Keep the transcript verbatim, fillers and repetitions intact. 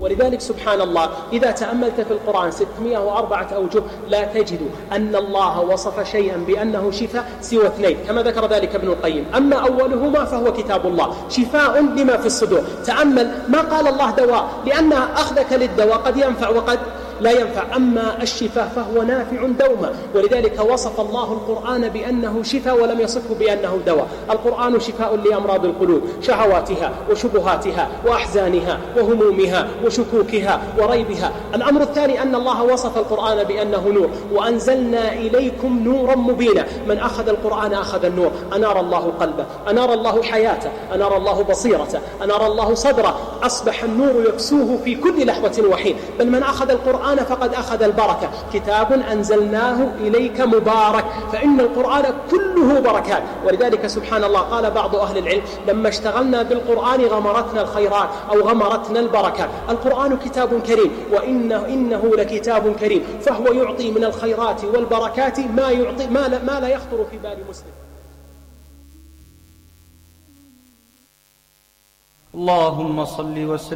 ولذلك سبحان الله إذا تأملت في القرآن ستمائة وأربعة أوجه لا تجد أن الله وصف شيئا بأنه شفاء سوى اثنين كما ذكر ذلك ابن القيم. أما أولهما فهو كتاب الله شفاء لما في الصدور. تأمل ما قال الله دواء، لأن أخذك للدواء قد ينفع وقد لا ينفع، أما الشفاء فهو نافع دوما. ولذلك وصف الله القرآن بأنه شفاء ولم يصفه بأنه دواء. القرآن شفاء لأمراض القلوب، شهواتها وشبهاتها وأحزانها وهمومها وشكوكها وريبها. الأمر الثاني أن الله وصف القرآن بأنه نور، وأنزلنا إليكم نورا مبينا. من أخذ القرآن أخذ النور، أنار الله قلبه، أنار الله حياته، أنار الله بصيرته، أنار الله صدره، أصبح النور يكسوه في كل لحظة وحين. بل من أخذ القرآن فقد أخذ البركة. كتاب أنزلناه إليك مبارك، فإن القرآن كله بركات. ولذلك سبحان الله قال بعض أهل العلم لما اشتغلنا بالقرآن غمرتنا الخيرات أو غمرتنا البركات. القرآن كتاب كريم، وإنه إنه لكتاب كريم، فهو يعطي من الخيرات والبركات ما يعطي ما لا, ما لا يخطر في بال مسلم. اللهم صل وسلم